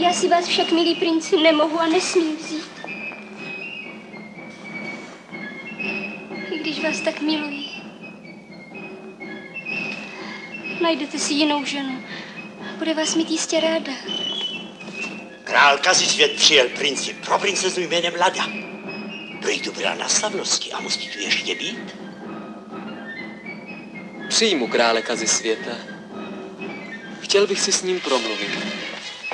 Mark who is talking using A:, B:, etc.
A: Já si vás však, milí princi, nemohu a nesmím vzít. I když vás tak miluji. Najdete si jinou ženu. Bude vás mít jistě ráda.
B: Král Kazisvět přijel princi pro princezu jménem Lada. Prý tu byla na slavnosti a musí tu ještě být?
C: Přijmu krále Kazisvěta. Chtěl bych si s ním promluvit.